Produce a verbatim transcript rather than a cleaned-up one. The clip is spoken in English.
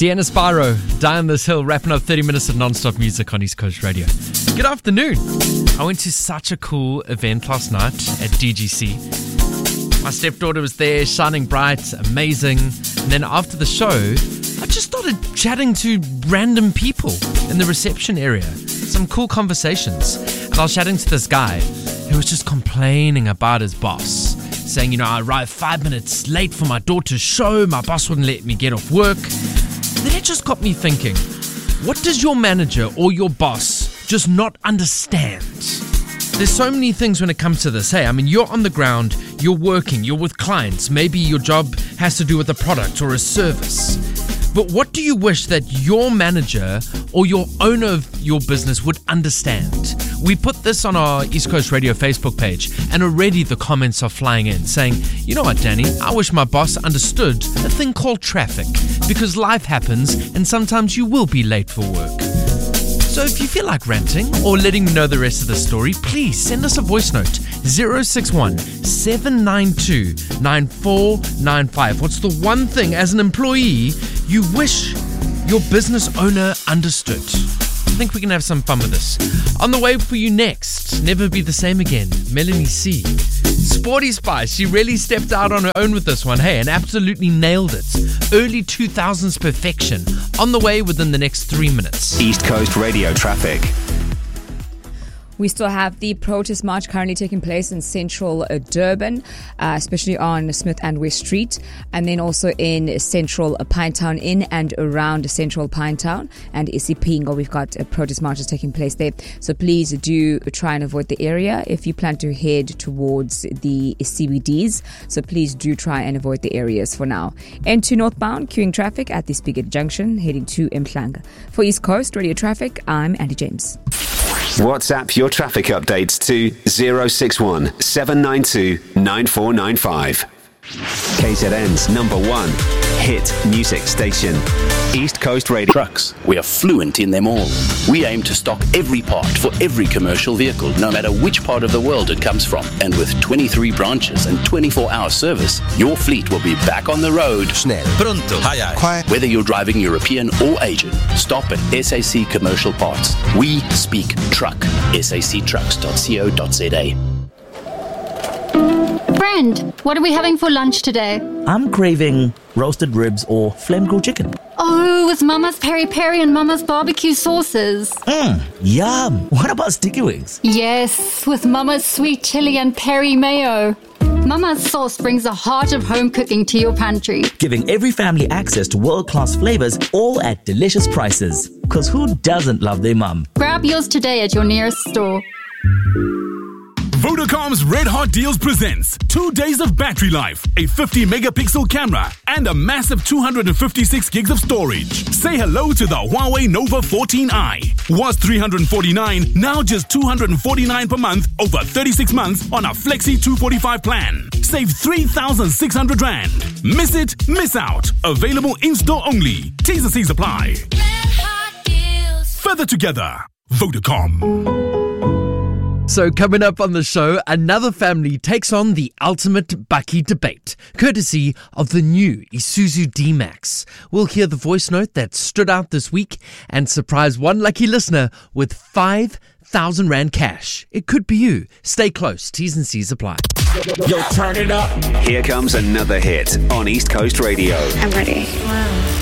Sienna Spyro, Down This Hill, wrapping up thirty minutes of non-stop music on East Coast Radio. Good afternoon. I went to such a cool event last night at D G C. My stepdaughter was there, shining bright, amazing. And then after the show, I just started chatting to random people in the reception area. Some cool conversations. And I was chatting to this guy who was just complaining about his boss. Saying, you know, I arrived five minutes late for my daughter's show. My boss wouldn't let me get off work. Then it just got me thinking, what does your manager or your boss just not understand? There's so many things when it comes to this. Hey, I mean, you're on the ground, you're working, you're with clients. Maybe your job has to do with a product or a service. But what do you wish that your manager or your owner of your business would understand? We put this on our East Coast Radio Facebook page, and already the comments are flying in saying, you know what, Danny, I wish my boss understood a thing called traffic, because life happens and sometimes you will be late for work. So if you feel like ranting or letting me know the rest of the story, please send us a voice note, zero six one, seven nine two, nine four nine five. What's the one thing as an employee you wish your business owner understood? I think we can have some fun with this. On the way for you next, Never Be the Same Again, Melanie C. Sporty Spice, she really stepped out on her own with this one, hey, and absolutely nailed it. Early two thousands perfection, on the way within the next three minutes. East Coast Radio traffic. We still have the protest march currently taking place in central uh, Durban, uh, especially on Smith and West Street, and then also in central uh, Pinetown, in and around central Pinetown and Isipingo. We've got uh, protest marches taking place there. So please do try and avoid the area if you plan to head towards the C B Ds. So please do try and avoid the areas for now. N two northbound, queuing traffic at the Spigot Junction, heading to Mhlanga. For East Coast Radio Traffic, I'm Andy James. WhatsApp your traffic updates to zero six one, seven nine two, nine four nine five. K Z N's number one hit music station, East Coast Radio. Trucks, we are fluent in them all. We aim to stock every part for every commercial vehicle, no matter which part of the world it comes from. And with twenty-three branches and twenty-four hour service, your fleet will be back on the road. Snel, pronto, quiet. Whether you're driving European or Asian, stop at S A C Commercial Parts. We speak truck. S A C trucks dot co dot z a. Friend, what are we having for lunch today? I'm craving roasted ribs or flame grilled chicken. Oh, with Mama's peri peri and Mama's barbecue sauces. Mmm, yum. What about sticky wings? Yes, with Mama's sweet chili and peri mayo. Mama's sauce brings the heart of home cooking to your pantry. Giving every family access to world-class flavors, all at delicious prices. Because who doesn't love their mum? Grab yours today at your nearest store. Vodacom's Red Hot Deals presents two days of battery life, a fifty megapixel camera, and a massive two hundred fifty-six gigs of storage. Say hello to the Huawei Nova fourteen i. Was three hundred forty-nine, now just two hundred forty-nine per month over thirty-six months on a Flexi two forty-five plan. Save three thousand six hundred rand. Miss it, miss out. Available in-store only. T's and C's apply. Red Hot Deals. Further together. Vodacom. So coming up on the show, another family takes on the ultimate bakkie debate, courtesy of the new Isuzu D-Max. We'll hear the voice note that stood out this week and surprise one lucky listener with five thousand rand cash. It could be you. Stay close. T's and C's apply. Yo, turn it up. Here comes another hit on East Coast Radio. I'm ready. Wow.